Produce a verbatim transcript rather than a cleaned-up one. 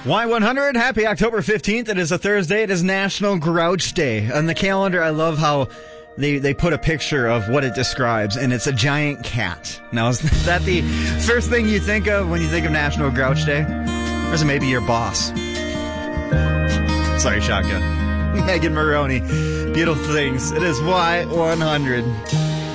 Y one hundred, happy October fifteenth. It is a Thursday. It is National Grouch Day. On the calendar, I love how they, they put a picture of what it describes, and it's a giant cat. Now, is that the first thing you think of when you think of National Grouch Day? Or is it maybe your boss? Sorry, Shotgun. Megan Maroney. Beautiful things. It is Y one hundred.